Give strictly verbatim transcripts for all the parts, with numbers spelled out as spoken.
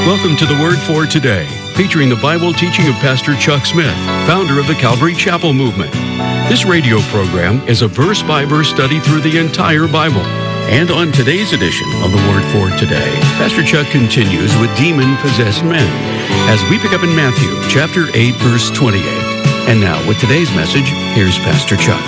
Welcome to the Word for Today, featuring the Bible teaching of Pastor Chuck Smith, founder of the Calvary Chapel Movement. This radio program is a verse-by-verse study through the entire Bible. And on today's edition of the Word for Today, Pastor Chuck continues with demon-possessed men as we pick up in Matthew chapter eight, verse twenty-eight. And now, with today's message, here's Pastor Chuck.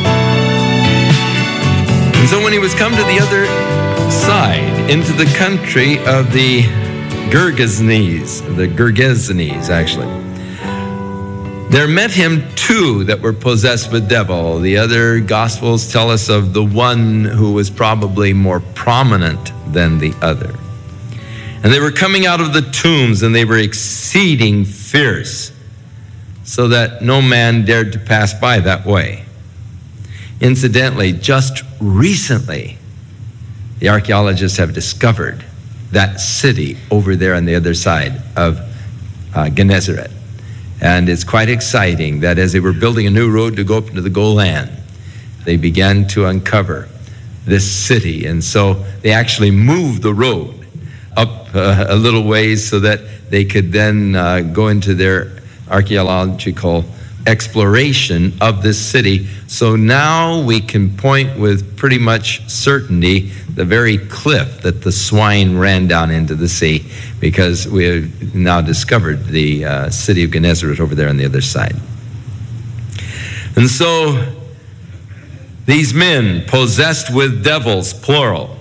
And so when he was come to the other side, into the country of the Gergesenes, the Gergesenes, actually, there met him two that were possessed with devil. The other Gospels tell us of the one who was probably more prominent than the other. And they were coming out of the tombs, and they were exceeding fierce, so that no man dared to pass by that way. Incidentally, just recently, the archaeologists have discovered that city over there on the other side of uh, Gennesaret. And it's quite exciting that as they were building a new road to go up into the Golan, they began to uncover this city. And so they actually moved the road up uh, a little ways so that they could then uh, go into their archaeological exploration of this city. So now we can point with pretty much certainty the very cliff that the swine ran down into the sea, because we have now discovered the uh, city of Gennesaret over there on the other side. And so these men possessed with devils, plural,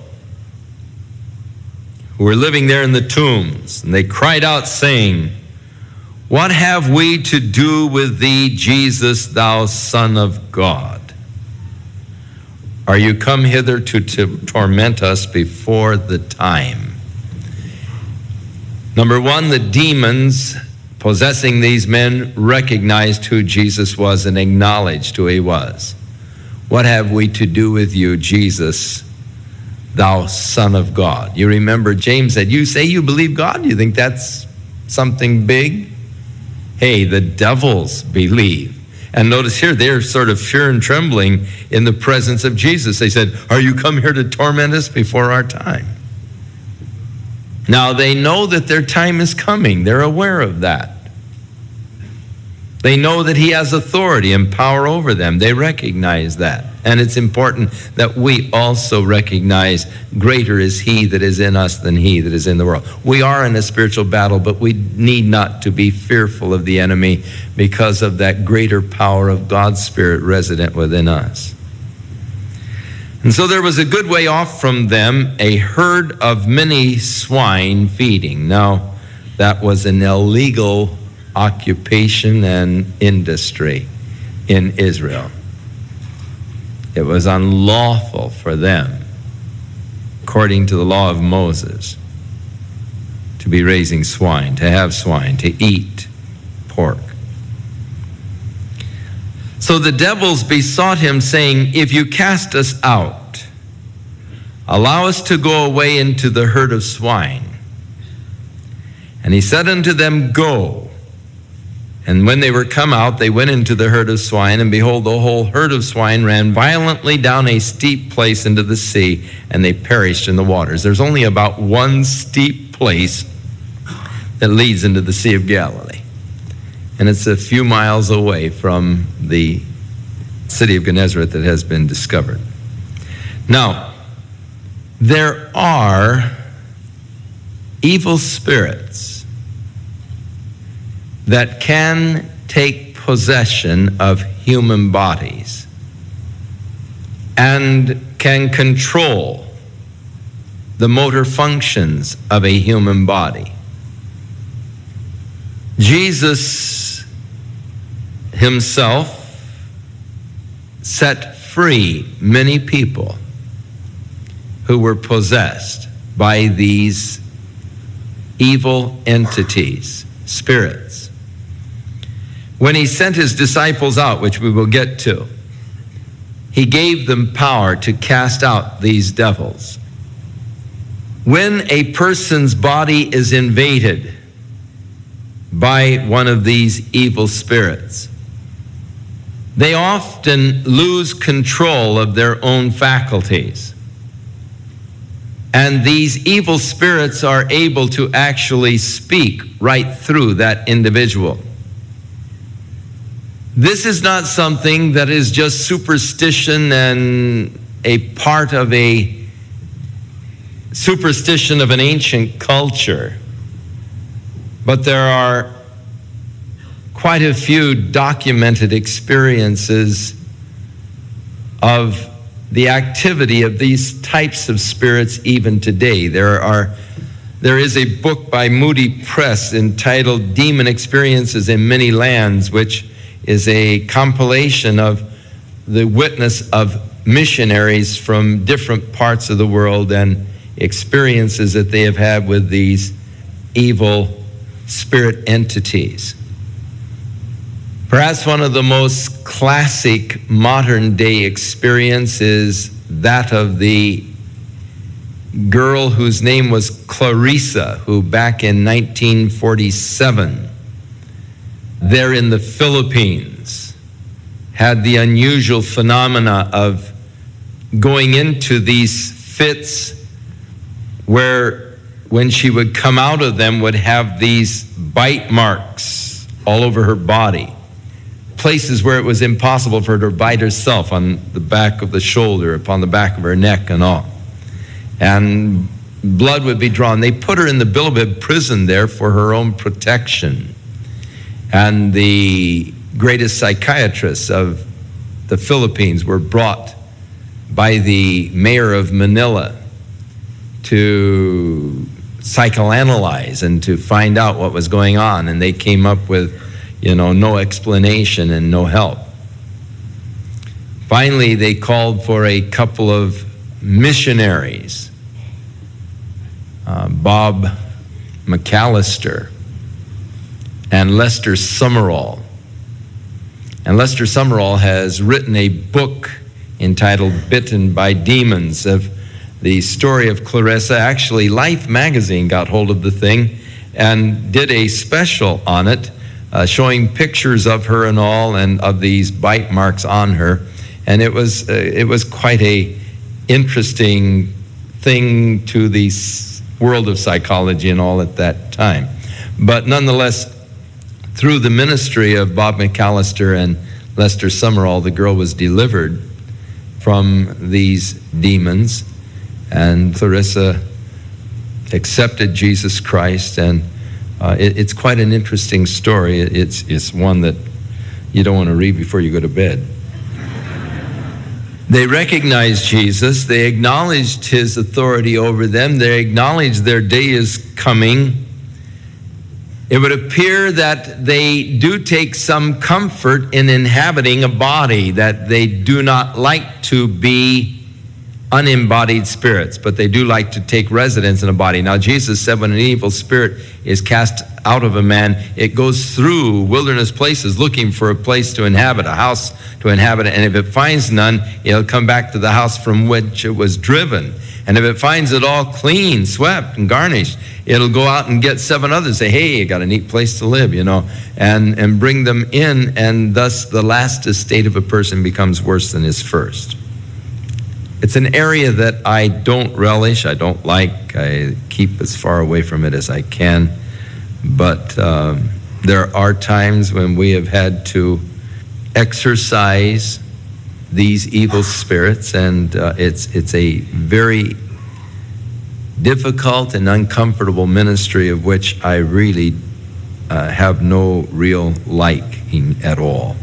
who were living there in the tombs, and they cried out saying, "What have we to do with thee, Jesus, thou Son of God? Are you come hither to, to torment us before the time?" Number one, the demons possessing these men recognized who Jesus was and acknowledged who he was. "What have we to do with you, Jesus, thou Son of God?" You remember James said, "You say you believe God? You think that's something big? Hey, the devils believe." And notice here, they're sort of fear and trembling in the presence of Jesus. They said, "Are you come here to torment us before our time?" Now, they know that their time is coming. They're aware of that. They know that he has authority and power over them. They recognize that. And it's important that we also recognize greater is he that is in us than he that is in the world. We are in a spiritual battle, but we need not to be fearful of the enemy because of that greater power of God's Spirit resident within us. And so there was a good way off from them a herd of many swine feeding. Now, that was an illegal occupation and industry in Israel. It was unlawful for them, according to the law of Moses, to be raising swine, to have swine, to eat pork. So the devils besought him, saying, "If you cast us out, allow us to go away into the herd of swine." And he said unto them, "Go." And when they were come out, they went into the herd of swine, and behold, the whole herd of swine ran violently down a steep place into the sea, and they perished in the waters. There's only about one steep place that leads into the Sea of Galilee. And it's a few miles away from the city of Gennesaret that has been discovered. Now, there are evil spirits that can take possession of human bodies and can control the motor functions of a human body. Jesus himself set free many people who were possessed by these evil entities, spirits. When he sent his disciples out, which we will get to, he gave them power to cast out these devils. When a person's body is invaded by one of these evil spirits, they often lose control of their own faculties. And these evil spirits are able to actually speak right through that individual. This is not something that is just superstition and a part of a superstition of an ancient culture. But there are quite a few documented experiences of the activity of these types of spirits even today. There are, there is a book by Moody Press entitled Demon Experiences in Many Lands, which is a compilation of the witness of missionaries from different parts of the world and experiences that they have had with these evil spirit entities. Perhaps one of the most classic modern day experience is that of the girl whose name was Clarissa, who back in nineteen forty-seven, there in the Philippines, had the unusual phenomena of going into these fits where when she would come out of them would have these bite marks all over her body. Places where it was impossible for her to bite herself, on the back of the shoulder, upon the back of her neck and all. And blood would be drawn. They put her in the Bilibid prison there for her own protection. And the greatest psychiatrists of the Philippines were brought by the mayor of Manila to psychoanalyze and to find out what was going on. And they came up with, you know, no explanation and no help. Finally, they called for a couple of missionaries, uh, Bob McAllister and Lester Summerall. And Lester Summerall has written a book entitled Bitten by Demons, of the story of Clarissa. Actually, Life magazine got hold of the thing and did a special on it, Uh, showing pictures of her and all, and of these bite marks on her, and it was uh, it was quite a interesting thing to the s- world of psychology and all at that time. But nonetheless, through the ministry of Bob McAllister and Lester Summerall, the girl was delivered from these demons, and Clarissa accepted Jesus Christ. And Uh, it, it's quite an interesting story. It, it's, it's one that you don't want to read before you go to bed. They recognized Jesus. They acknowledged his authority over them. They acknowledged their day is coming. It would appear that they do take some comfort in inhabiting a body, that they do not like to be unembodied spirits, but they do like to take residence in a body. Now, Jesus said when an evil spirit is cast out of a man, it goes through wilderness places looking for a place to inhabit, a house to inhabit, and if it finds none, it'll come back to the house from which it was driven. And if it finds it all clean, swept, and garnished, it'll go out and get seven others, say, hey, you got a neat place to live, you know, and, and bring them in, and thus the last estate of a person becomes worse than his first. It's an area that I don't relish, I don't like, I keep as far away from it as I can. But um, there are times when we have had to exorcise these evil spirits, and uh, it's, it's a very difficult and uncomfortable ministry of which I really uh, have no real liking at all.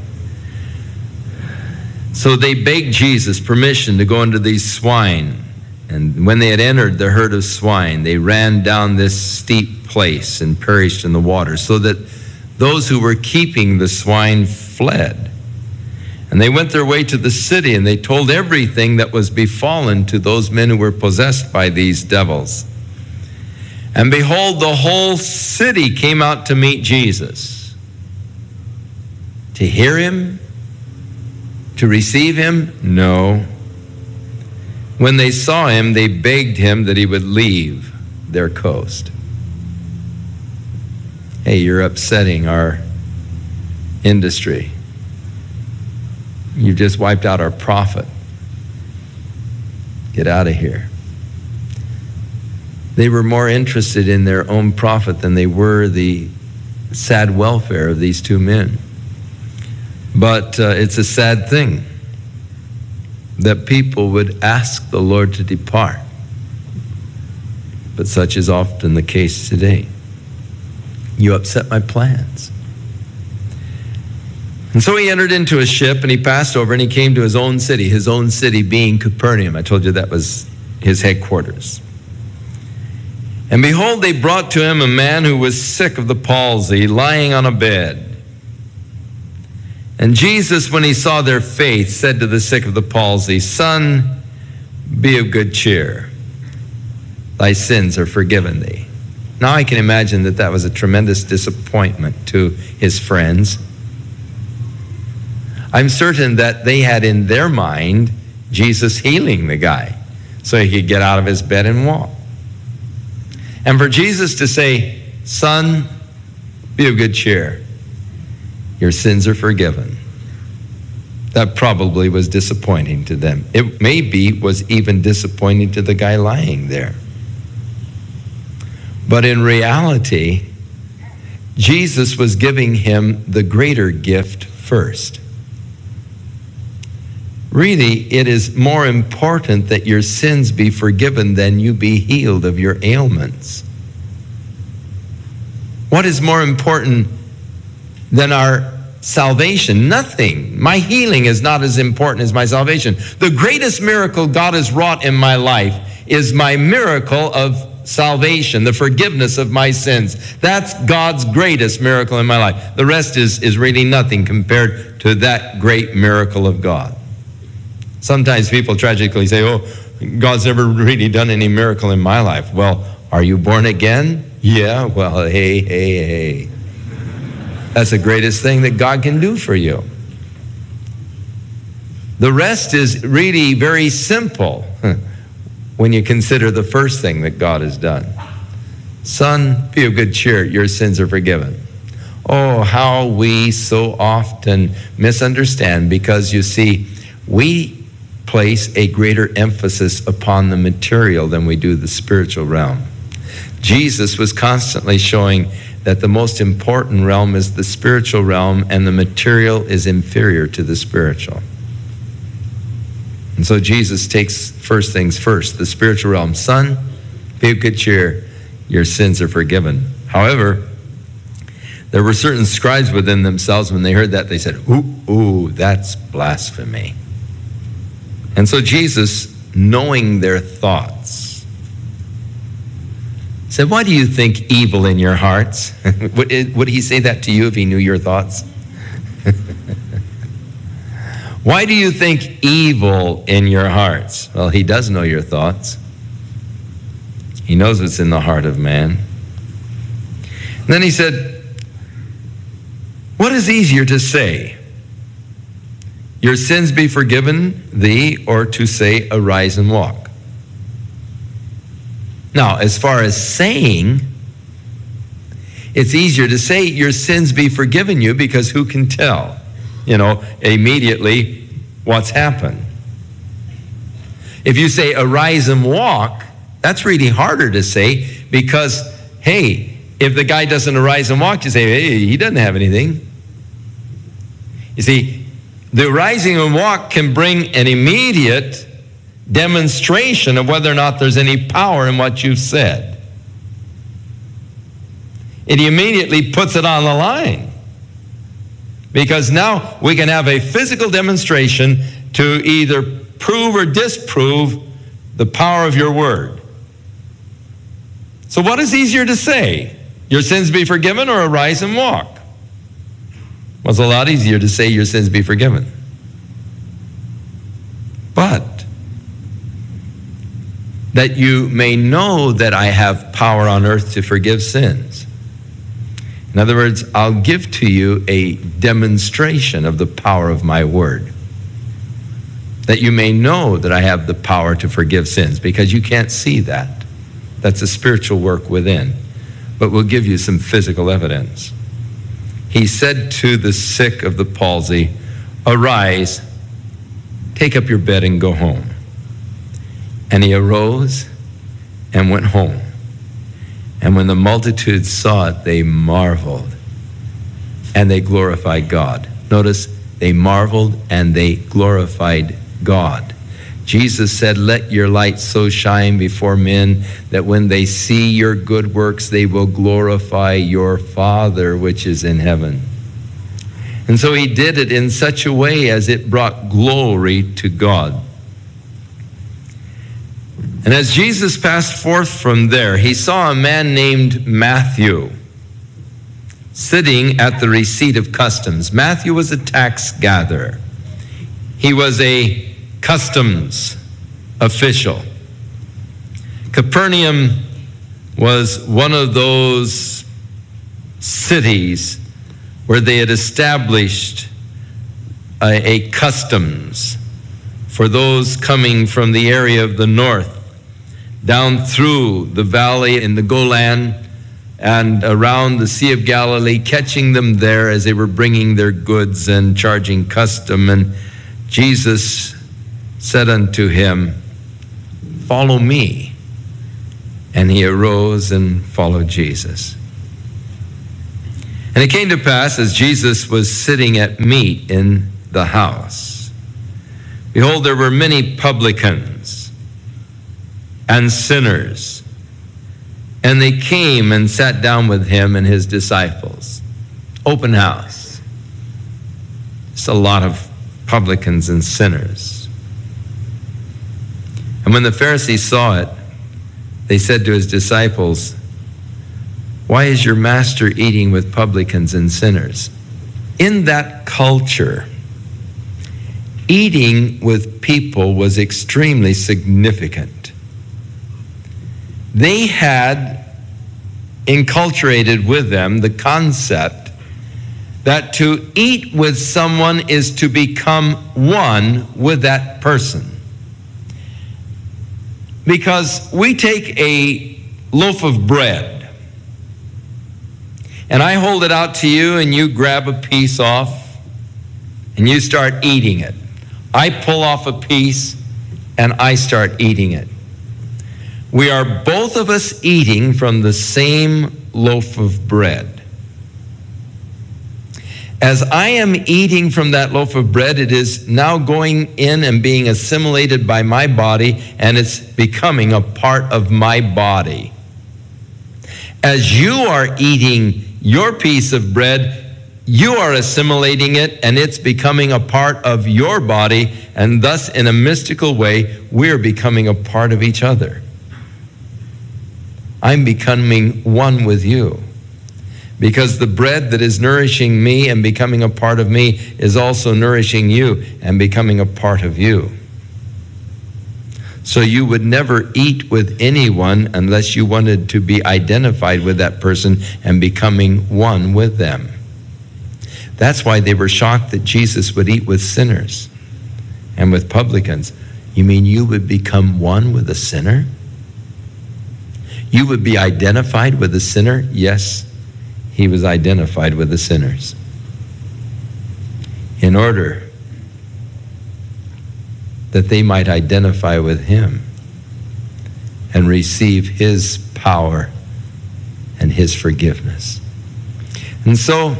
So they begged Jesus permission to go into these swine. And when they had entered the herd of swine, they ran down this steep place and perished in the water, so that those who were keeping the swine fled. And they went their way to the city, and they told everything that was befallen to those men who were possessed by these devils. And behold, the whole city came out to meet Jesus, to hear him, to receive him? No. When they saw him, they begged him that he would leave their coast. Hey, you're upsetting our industry. You've just wiped out our profit. Get out of here. They were more interested in their own profit than they were the sad welfare of these two men. But uh, it's a sad thing that people would ask the Lord to depart. But such is often the case today. You upset my plans. And so he entered into a ship and he passed over and he came to his own city, his own city being Capernaum. I told you that was his headquarters. And behold, they brought to him a man who was sick of the palsy, lying on a bed. And Jesus, when he saw their faith, said to the sick of the palsy, "Son, be of good cheer. Thy sins are forgiven thee." Now I can imagine that that was a tremendous disappointment to his friends. I'm certain that they had in their mind Jesus healing the guy so he could get out of his bed and walk. And for Jesus to say, "Son, be of good cheer. Your sins are forgiven," that probably was disappointing to them. It maybe was even disappointing to the guy lying there. But in reality, Jesus was giving him the greater gift first. Really, it is more important that your sins be forgiven than you be healed of your ailments. What is more important than our salvation? Nothing. My healing is not as important as my salvation. The greatest miracle God has wrought in my life is my miracle of salvation, the forgiveness of my sins. That's God's greatest miracle in my life. The rest is, is really nothing compared to that great miracle of God. Sometimes people tragically say, "Oh, God's never really done any miracle in my life." Well, are you born again? Yeah, well, hey, hey, hey. That's the greatest thing that God can do for you. The rest is really very simple when you consider the first thing that God has done. "Son, be of good cheer, your sins are forgiven." Oh, how we so often misunderstand, because you see, we place a greater emphasis upon the material than we do the spiritual realm. Jesus was constantly showing that the most important realm is the spiritual realm, and the material is inferior to the spiritual. And so Jesus takes first things first, the spiritual realm. "Son, be of good cheer, your sins are forgiven." However, there were certain scribes within themselves, when they heard that, they said, ooh, ooh, that's blasphemy. And so Jesus, knowing their thoughts, said, "Why do you think evil in your hearts?" would, would he say that to you if he knew your thoughts? "Why do you think evil in your hearts?" Well, he does know your thoughts. He knows what's in the heart of man. And then he said, "What is easier to say? Your sins be forgiven thee, or to say, arise and walk?" Now, as far as saying, it's easier to say your sins be forgiven you, because who can tell, you know, immediately what's happened? If you say arise and walk, that's really harder to say, because, hey, if the guy doesn't arise and walk, you say, hey, he doesn't have anything. You see, the rising and walk can bring an immediate demonstration of whether or not there's any power in what you've said. It immediately puts it on the line, because now we can have a physical demonstration to either prove or disprove the power of your word. So what is easier to say? Your sins be forgiven, or arise and walk? Well, it's a lot easier to say your sins be forgiven. But that you may know that I have power on earth to forgive sins. In other words, I'll give to you a demonstration of the power of my word. That you may know that I have the power to forgive sins, because you can't see that. That's a spiritual work within. But we'll give you some physical evidence. He said to the sick of the palsy, arise, take up your bed and go home. And he arose and went home. And when the multitude saw it, they marveled and they glorified God. Notice, they marveled and they glorified God. Jesus said, let your light so shine before men that when they see your good works, they will glorify your Father which is in heaven. And so he did it in such a way as it brought glory to God. And as Jesus passed forth from there, he saw a man named Matthew sitting at the receipt of customs. Matthew was a tax gatherer. He was a customs official. Capernaum was one of those cities where they had established a, a customs for those coming from the area of the north, down through the valley in the Golan and around the Sea of Galilee, catching them there as they were bringing their goods and charging custom. And Jesus said unto him, follow me. And he arose and followed Jesus. And it came to pass, as Jesus was sitting at meat in the house, behold, there were many publicans and sinners, and they came and sat down with him and his disciples. Open house. It's a lot of publicans and sinners. And when the Pharisees saw it, they said to his disciples, why is your master eating with publicans and sinners? In that culture, eating with people was extremely significant. They had inculturated with them the concept that to eat with someone is to become one with that person. Because we take a loaf of bread, and I hold it out to you, and you grab a piece off, and you start eating it. I pull off a piece, and I start eating it. We are both of us eating from the same loaf of bread. As I am eating from that loaf of bread, it is now going in and being assimilated by my body, and it's becoming a part of my body. As you are eating your piece of bread, you are assimilating it, and it's becoming a part of your body, and thus, in a mystical way, we're becoming a part of each other. I'm becoming one with you, because the bread that is nourishing me and becoming a part of me is also nourishing you and becoming a part of you. So you would never eat with anyone unless you wanted to be identified with that person and becoming one with them. That's why they were shocked that Jesus would eat with sinners and with publicans. You mean you would become one with a sinner? You would be identified with a sinner? Yes, he was identified with the sinners. In order that they might identify with him and receive his power and his forgiveness. And so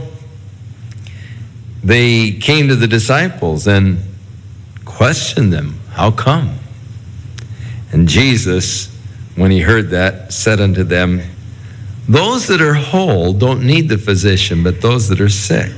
they came to the disciples and questioned them, how come? And Jesus, when he heard that, said unto them, those that are whole don't need the physician, but those that are sick.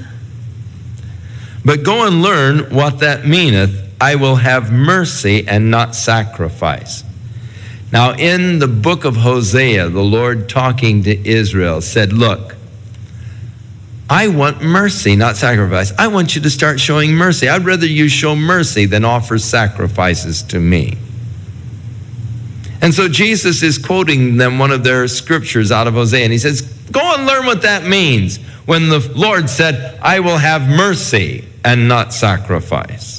But go and learn what that meaneth, I will have mercy and not sacrifice. Now, in the book of Hosea, the Lord talking to Israel said, look, I want mercy, not sacrifice. I want you to start showing mercy. I'd rather you show mercy than offer sacrifices to me. And so Jesus is quoting them one of their scriptures out of Hosea, and he says, go and learn what that means when the Lord said, I will have mercy and not sacrifice.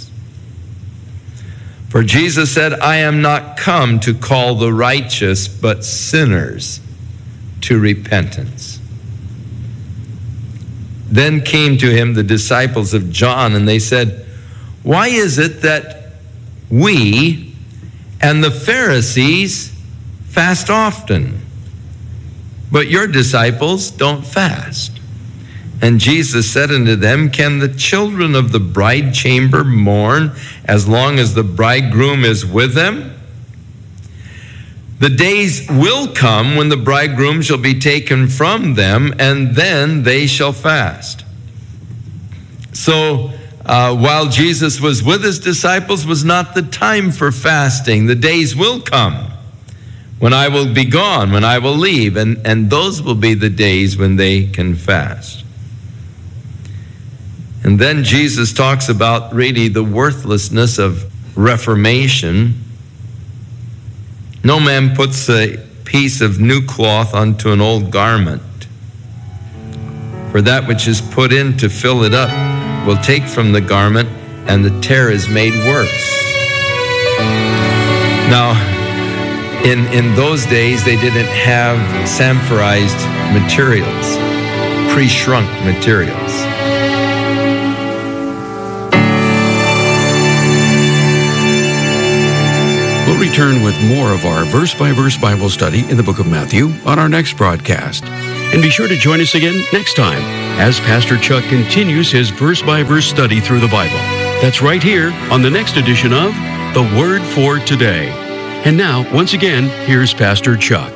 For Jesus said, I am not come to call the righteous, but sinners to repentance. Then came to him the disciples of John, and they said, why is it that we and the Pharisees fast often, but your disciples don't fast. And Jesus said unto them, Can the children of the bride chamber mourn as long as the bridegroom is with them? The days will come when the bridegroom shall be taken from them, and then they shall fast. So, uh, while Jesus was with his disciples was not the time for fasting. The days will come when I will be gone, when I will leave, and, and those will be the days when they can fast. And then Jesus talks about really the worthlessness of reformation. No man puts a piece of new cloth onto an old garment, for that which is put in to fill it up will take from the garment, and the tear is made worse. Now, in, in those days, they didn't have samphorized materials, pre-shrunk materials. We'll return with more of our verse-by-verse Bible study in the book of Matthew on our next broadcast. And be sure to join us again next time as Pastor Chuck continues his verse-by-verse study through the Bible. That's right here on the next edition of The Word for Today. And now, once again, here's Pastor Chuck.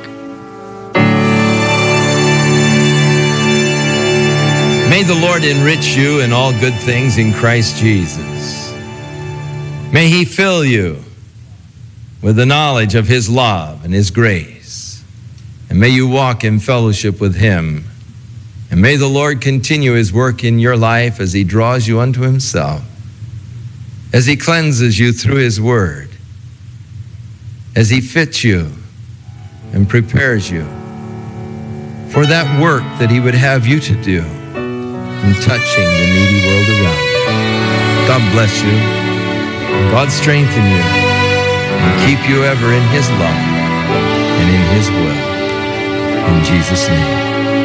May the Lord enrich you in all good things in Christ Jesus. May He fill you with the knowledge of His love and His grace. And may you walk in fellowship with Him. And may the Lord continue His work in your life as He draws you unto Himself, as He cleanses you through His Word, as He fits you and prepares you for that work that He would have you to do in touching the needy world around you. God bless you. God strengthen you. And keep you ever in His love and in His will. In Jesus' name.